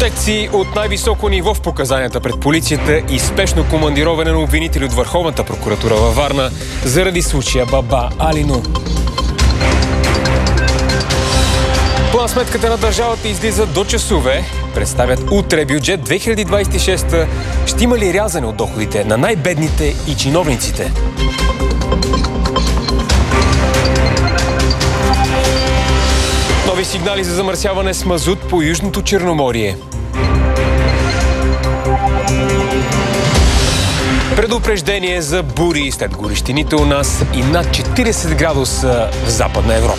Протекции от най-високо ниво в показанията пред полицията и спешно командироване на обвинители от Върховната прокуратура във Варна заради случая Баба Алину. План-сметката на държавата излиза до часове. Представят утре бюджет 2026. Ще има ли рязане от доходите на най-бедните и чиновниците? Нови сигнали за замърсяване с мазут по Южното Черноморие. Предупреждение за бури след горещините у нас и над 40 градуса в Западна Европа.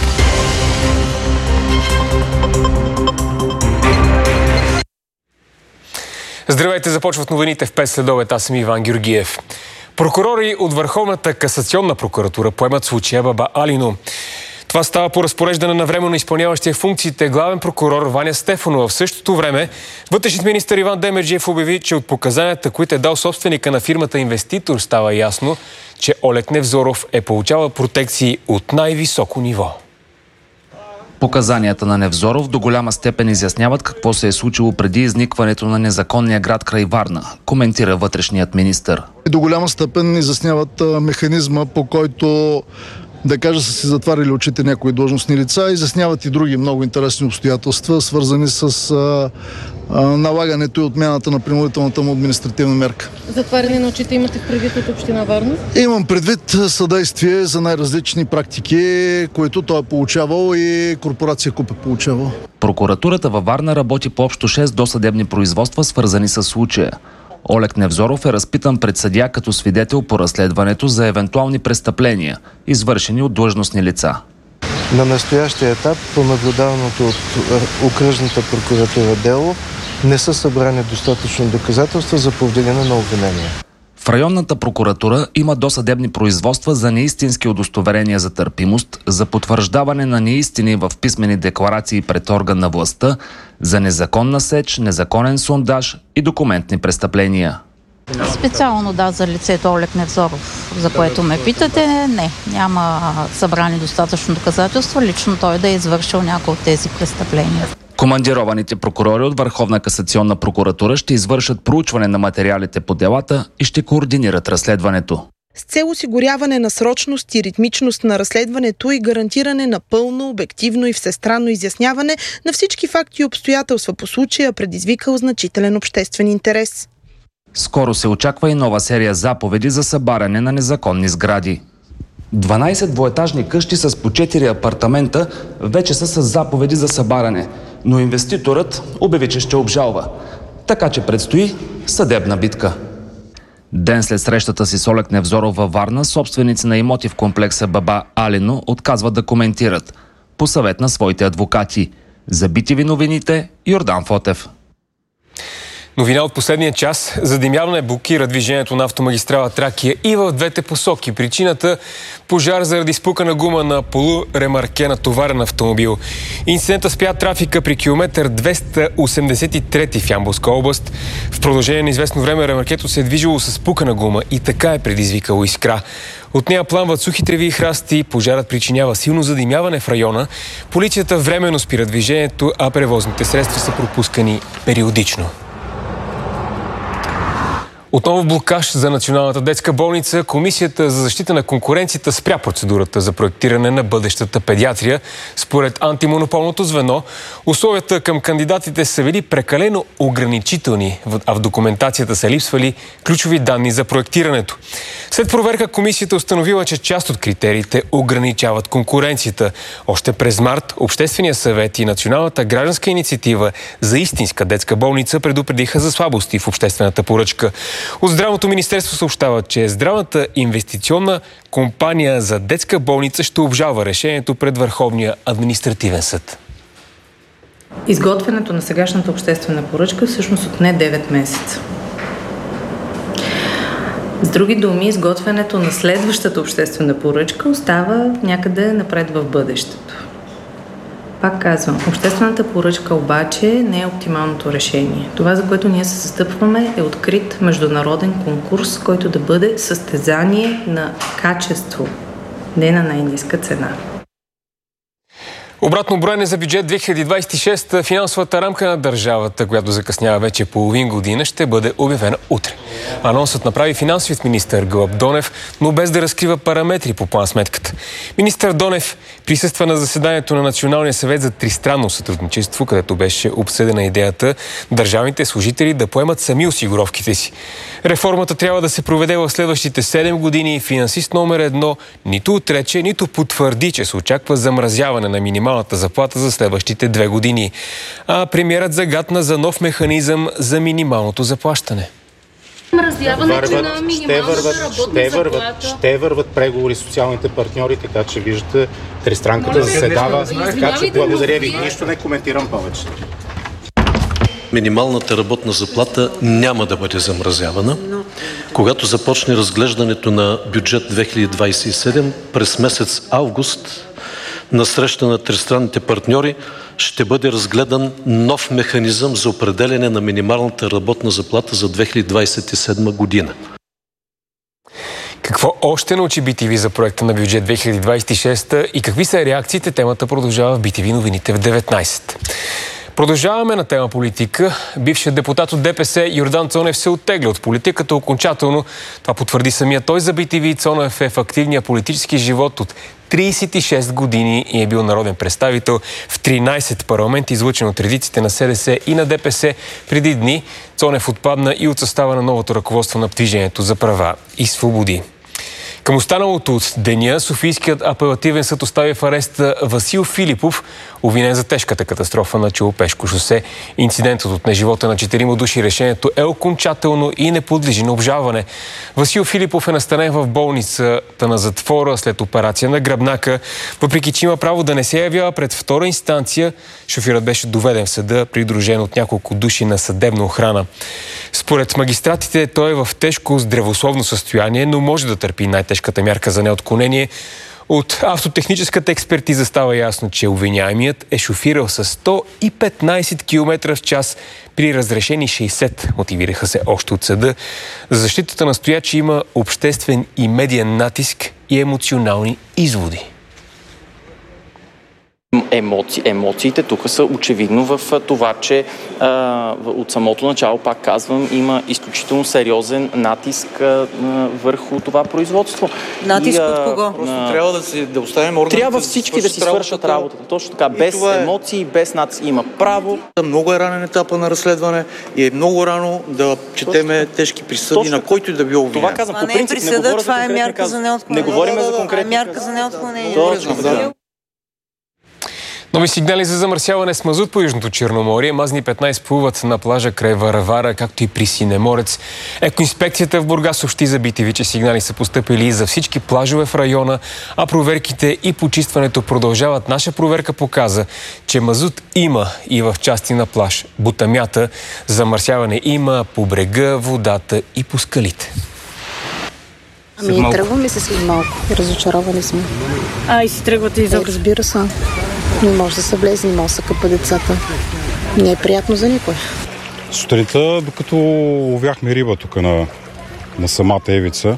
Здравейте, започват новините в 5 следобед. Аз съм Иван Георгиев. Прокурори от Върховната касационна прокуратура поемат случая Баба Алину. Това става по разпореждане на временно изпълняващия функциите главен прокурор Ваня Стефанова. В същото време вътрешният министър Иван Демерджиев обяви, че от показанията, които е дал собственика на фирмата инвеститор, става ясно, че Олег Невзоров е получавал протекции от най-високо ниво. Показанията на Невзоров до голяма степен изясняват какво се е случило преди изникването на незаконния град край Варна, коментира вътрешният министър. До голяма степен изясняват механизма, по който, да кажа, са си затварили очите някои длъжностни лица, изясняват и други много интересни обстоятелства, свързани с налагането и отмяната на принудителната му административна мерка. Затваряне на очите имате предвид от община Варна? Имам предвид съдействие за най-различни практики, които той е получавал и корпорация КУП е получавал. Прокуратурата във Варна работи по общо 6 досъдебни производства, свързани с случая. Олег Невзоров е разпитан пред съдия като свидетел по разследването за евентуални престъпления, извършени от длъжностни лица. На настоящия етап, по наблюдаваното от окръжната прокуратура дело, не са събрани достатъчно доказателства за повдигане на обвинения. В районната прокуратура има досъдебни производства за неистински удостоверения за търпимост, за потвърждаване на неистини в писмени декларации пред орган на властта, за незаконна сеч, незаконен сондаж и документни престъпления. Специално за лицето Олег Невзоров, за което ме питате, няма събрани достатъчно доказателства, лично той да е извършил някои от тези престъпления. Командированите прокурори от Върховна касационна прокуратура ще извършат проучване на материалите по делата и ще координират разследването. С цел осигуряване на срочност и ритмичност на разследването и гарантиране на пълно, обективно и всестранно изясняване на всички факти и обстоятелства по случая, предизвикал значителен обществен интерес. Скоро се очаква и нова серия заповеди за събаряне на незаконни сгради. 12 двоетажни къщи с по 4 апартамента вече са с заповеди за събаряне, но инвеститорът обяви, че ще обжалва. Така че предстои съдебна битка. Ден след срещата си с Олег Невзоров във Варна, собственици на имоти в комплекса Баба Алино отказват да коментират. По съвет на своите адвокати. За BTV новините, Йордан Фотев. Новина от последния час. Задимяване блокира движението на автомагистрала Тракия и в двете посоки. Причината – пожар заради спукана гума на полуремарке на товарен автомобил. Инцидента спря трафика при километър 283 в Ямболска област. В продължение на известно време ремаркето се е движило с спукана гума и така е предизвикало искра. От нея пламват сухи треви и храсти, пожарът причинява силно задимяване в района. Полицията временно спира движението, а превозните средства са пропускани периодично. Отново блокаж за Националната детска болница. Комисията за защита на конкуренцията спря процедурата за проектиране на бъдещата педиатрия. Според антимонополното звено, условията към кандидатите са били прекалено ограничителни, а в документацията са липсвали ключови данни за проектирането. След проверка комисията установила, че част от критериите ограничават конкуренцията. Още през март Обществения съвет и Националната гражданска инициатива за истинска детска болница предупредиха за слабости в обществената поръчка. От Здравното министерство съобщава, че здравната инвестиционна компания за детска болница ще обжалва решението пред Върховния административен съд. Изготвянето на сегашната обществена поръчка всъщност отне 9 месеца. С други думи, изготвянето на следващата обществена поръчка остава някъде напред в бъдещето. Пак казвам, обществената поръчка обаче не е оптималното решение. Това, за което ние се застъпваме, е открит международен конкурс, който да бъде състезание на качество, не на най-ниска цена. Обратно броене за бюджет 2026, финансовата рамка на държавата, която закъснява вече половин година, ще бъде обявена утре. Анонсът направи финансовият министър Гълъб Донев, но без да разкрива параметри по план-сметката. Министър Донев присъства на заседанието на Националния съвет за тристранно сътрудничество, където беше обсъдена идеята държавните служители да поемат сами осигуровките си. Реформата трябва да се проведе в следващите 7 години. Финансист номер 1 нито отрече, нито потвърди, че се очаква замразяване на минималната заплата за следващите 2 години. А премиерът загатна за нов механизъм за минималното заплащане. Ще върват преговори с социалните партньори, така че виждате, тристранката заседава. Така че благодаря ви. Нищо не коментирам повече. Минималната работна заплата няма да бъде замразявана. Когато започне разглеждането на бюджет 2027 през месец август, на среща на тристранните партньори ще бъде разгледан нов механизъм за определяне на минималната работна заплата за 2027 година. Какво още научи BTV за проекта на бюджет 2026 и какви са реакциите? Темата продължава в BTV новините в 19. Продължаваме на тема политика. Бившият депутат от ДПС Йордан Цонев се оттегля от политиката окончателно. Това потвърди самия той за BTV. Цонев е в активния политически живот от 36 години и е бил народен представител в 13 парламенти, излъчен от редиците на СДС и на ДПС. Преди дни Цонев отпадна и от състава на новото ръководство на Движението за права и свободи. Към останалото от деня, Софийският апелативен съд остави в ареста Васил Филипов, обвинен за тежката катастрофа на Челопешко шосе. Инцидентът отне живота на 4 души. Решението е окончателно и не подлежи на обжалване. Васил Филипов е настанен в болницата на затвора след операция на гръбнака. Въпреки че има право да не се явява пред втора инстанция, шофьорът беше доведен в съда, придружен от няколко души на съдебна охрана. Според магистратите той е в тежко здравословно състояние, но може да търпи най-тежката мярка за неотклонение. От автотехническата експертиза става ясно, че обвиняемият е шофирал с 115 км в час при разрешени 60. Мотивираха се още от съда. За защитата настоя, че има обществен и медиен натиск и емоционални изводи. Емоциите тук са очевидно в това, че от самото начало, пак казвам, има изключително сериозен натиск върху това производство. Натиск от кого? Просто трябва да оставим органите. Трябва всички да си свършат работата. Точно така, без емоции, без натиск. Има право. Много е ранен етапа на разследване и е много рано да четеме тежки присъди на който и да било обвинен. Това казвам по принцип, не говоря за конкретни мярка за неотклонение. Не говорим за конкретни мярка за неотклонение. Нови сигнали за замърсяване с мазут по Южното Черноморие. Мазни 15 плуват на плажа край Варавара, както и при Синеморец. Екоинспекцията в Бургас съобщи за BTV, че сигнали са постъпили за всички плажове в района, а проверките и почистването продължават. Наша проверка показа, че мазут има и в части на плаж Бутамята. Замърсяване има по брега, водата и по скалите. Тръгваме се след малко. Разочаровани сме. И си тръгвате и за... Разбира се. Не може да се влезе, не може да се къпа децата. Не е приятно за никой. Сутринта, докато ловяхме риба тук на самата Евица,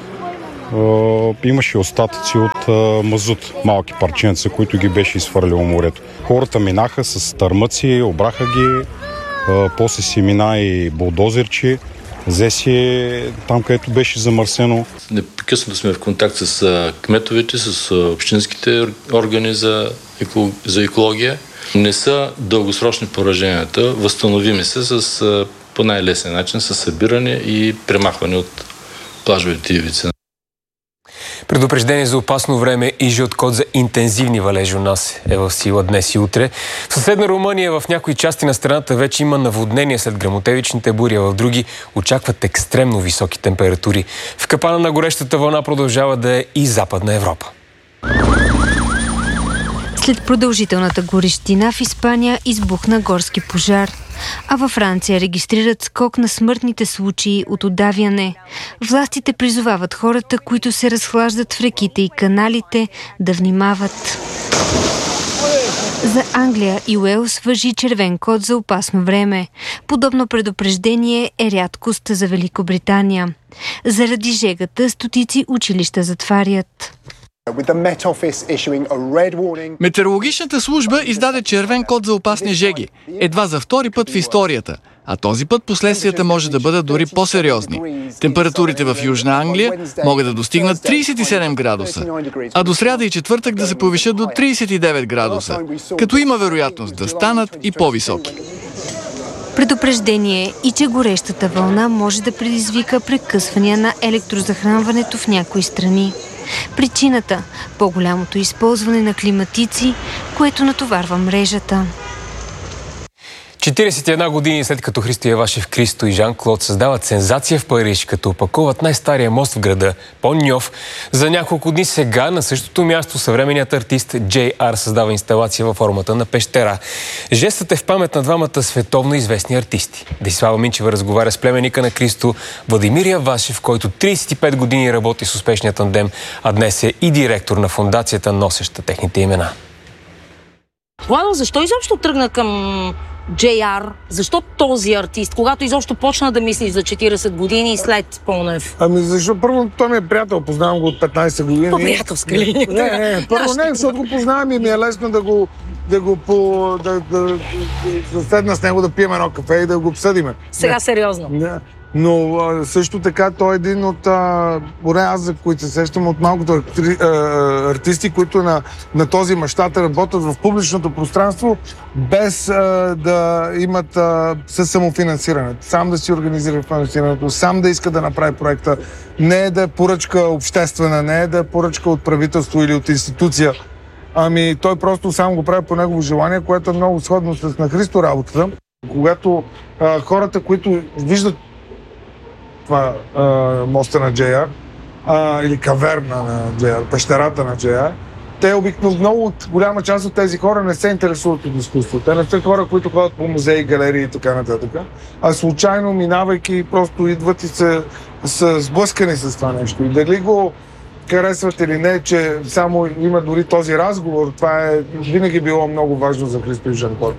имаше остатъци от мазут, малки парченца, които ги беше изхвърлило морето. Хората минаха с търмъци, обраха ги, после си мина и булдозерчи. Взе си там, където беше замърсено. Непрекъснато сме в контакт с кметовете, с общинските органи за екология. Не са дългосрочни пораженията. Възстановими се по най-лесен начин с събиране и премахване от плажовите ивици. Предупреждение за опасно време и жълт код за интензивни валежи у нас е в сила днес и утре. В съседна Румъния в някои части на страната вече има наводнение след гръмотевичните бури, а в други очакват екстремно високи температури. В капана на горещата вълна продължава да е и Западна Европа. След продължителната горещина в Испания избухна горски пожар, а във Франция регистрират скок на смъртните случаи от удавяне. Властите призовават хората, които се разхлаждат в реките и каналите, да внимават. За Англия и Уелс важи червен код за опасно време. Подобно предупреждение е рядкост за Великобритания. Заради жегата стотици училища затварят. Метеорологичната служба издаде червен код за опасни жеги, едва за втори път в историята. А този път последствията може да бъдат дори по-сериозни. Температурите в Южна Англия могат да достигнат 37 градуса, а до сряда и четвъртък да се повишат до 39 градуса, като има вероятност да станат и по-високи. Предупреждение и че горещата вълна може да предизвика прекъсвания на електрозахранването в някои страни. Причината – по-голямото използване на климатици, което натоварва мрежата. 41 години след като Христо Явашев Кристо и Жан-Клод създават сензация в Париж, като опакуват най-стария мост в града, Пон-Ньов. За няколко дни сега на същото място съвременният артист JR създава инсталация във формата на пещера. Жестът е в памет на двамата световно известни артисти. Десислава Минчева разговаря с племенника на Кристо, Владимир Явашев, който 35 години работи с успешния тандем, а днес е и директор на фондацията, носеща техните имена. Владо, защо изобщо тръгна към JR? Защо този артист? Когато изобщо почна да мислиш за 40 години след Пълнев? Защото първо той ми е приятел, познавам го от 15 години. По-приятелска ли? Първо не, защото го познавам и ми е лесно да седна с него, да пием едно кафе и да го обсъдиме. Сега сериозно. Но също така той е един от, поне аз за които се сещам, от малкото артисти, които на този мащаб работят в публичното пространство, без да имат със самофинансиране. Сам да си организира финансирането, сам да иска да направи проекта. Не е да е поръчка обществена, не е да е поръчка от правителство или от институция. Ами той просто сам го прави по негово желание, което е много сходно с на Христо работата. Когато хората, които виждат това моста на JR или каверна на JR, пещерата на JR, те обикновено много от голяма част от тези хора не се интересуват от изкуство. Те не са хора, които ходят по музеи, галерии и така нататък, а случайно минавайки просто идват и са сблъскани с това нещо. И дали го харесват или не, че само има дори този разговор, това е винаги било много важно за Христо и Жан-Клод.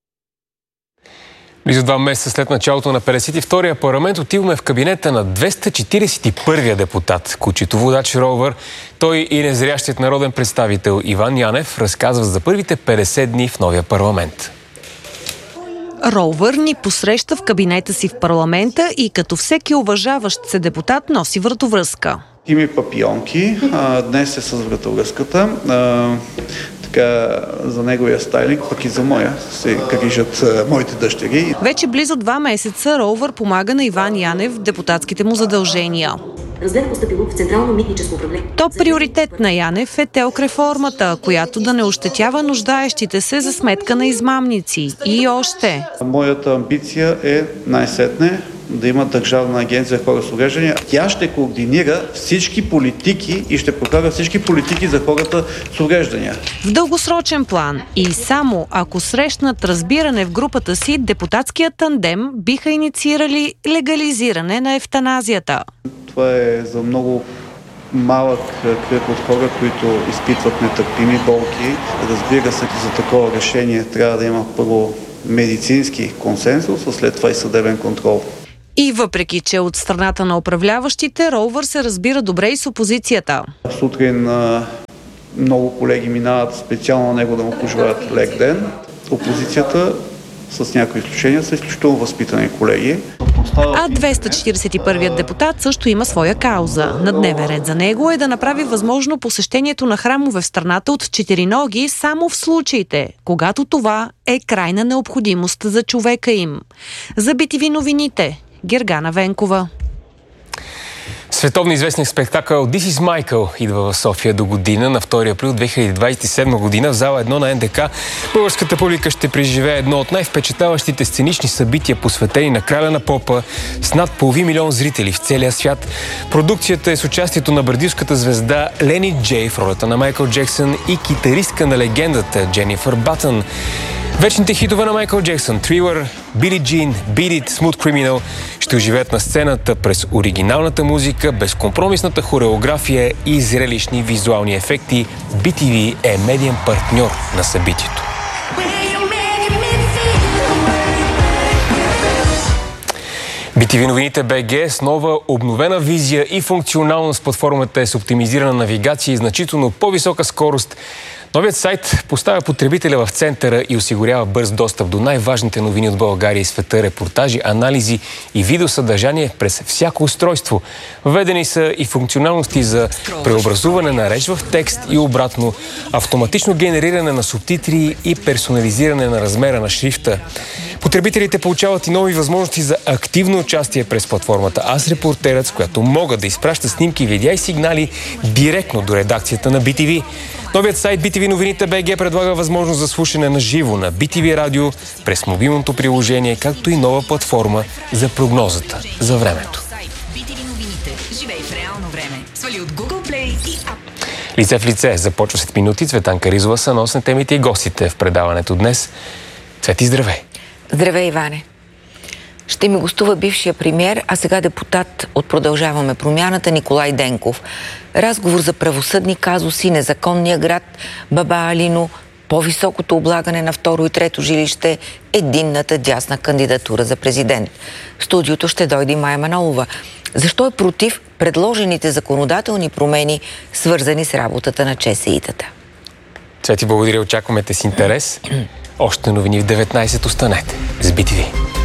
Близо 2 месеца след началото на 52-я парламент отиваме в кабинета на 241-я депутат, кучето водач Ровър. Той и незрящият народен представител Иван Янев разказва за първите 50 дни в новия парламент. Ровър ни посреща в кабинета си в парламента и като всеки уважаващ се депутат носи вратовръзка. Има папионки, днес е с вратовръзката. Така, за неговия стайлинг, пък и за моя се грижат моите дъщери. Вече близо 2 месеца Ровър помага на Иван Янев в депутатските му задължения. Постъпило в Централно митническо управление. Топ приоритет на Янев е ТЕЛК реформата, която да не ощетява нуждаещите се за сметка на измамници. И още. Моята амбиция е най-сетне да има държавна агенция за хора с увреждания. Тя ще координира всички политики и ще прокара всички политики за хората с увреждания. В дългосрочен план и само ако срещнат разбиране в групата си, депутатският тандем биха инициирали легализиране на евтаназията. Това е за много малък кръг от хора, които изпитват нетърпими болки. Разбира се, за такова решение трябва да има първо медицински консенсус, а след това и съдебен контрол. И въпреки, че от страната на управляващите, Ровър се разбира добре и с опозицията. Сутрин много колеги минават специално на него да му пожелаят лек ден. Опозицията, с някои изключения, са изключително възпитани колеги. А 241-ят депутат също има своя кауза. На дневен ред за него е да направи възможно посещението на храмове в страната от четириноги само в случаите, когато това е крайна необходимост за човека им. За BTV новините, Гергана Венкова. Световно известен спектакъл This is Michael идва в София до година. На 2 април 2027 година в зала 1 на НДК българската публика ще преживее едно от най-впечатляващите сценични събития, посветени на краля на попа, с над 500 000 зрители в целия свят. Продукцията е с участието на бразилската звезда Лени Джей в ролята на Майкъл Джексън и китаристка на легендата Дженифър Батън. Вечните хитове на Майкъл Джексън, Thriller, Billie Jean, Beat It, Smooth Criminal ще оживеят на сцената през оригиналната музика, безкомпромисната хореография и зрелищни визуални ефекти. BTV е медиен партньор на събитието. BTV новините БГ с нова обновена визия и функционалност. Платформата е с оптимизирана навигация и значително по-висока скорост. Новият сайт поставя потребителя в центъра и осигурява бърз достъп до най-важните новини от България и света, репортажи, анализи и видеосъдържание през всяко устройство. Введени са и функционалности за преобразуване на реч в текст и обратно, автоматично генериране на субтитри и персонализиране на размера на шрифта. Потребителите получават и нови възможности за активно участие през платформата Аз репортерът, с която могат да изпращат снимки, видеа и сигнали директно до редакцията на BTV. Новият сайт BTV новините БГ предлага възможност за слушане на живо на BTV радио през мобилното приложение, както и нова платформа за прогнозата за времето. Лице в лице започва след минути. Цветанка Ризова са нос на темите и гостите в предаването днес. Цвети, здравей! Здравей, Иване! Ще ми гостува бившия премиер, а сега депутат от Продължаваме промяната Николай Денков. Разговор за правосъдни казуси, незаконния град Баба Алино, по-високото облагане на второ и трето жилище, единната дясна кандидатура за президент. В студиото ще дойде Мая Манолова. Защо е против предложените законодателни промени, свързани с работата на ЧСИ-тата? Цвети, благодаря. Очакваме те с интерес. Още новини в 19. Останете с BTV.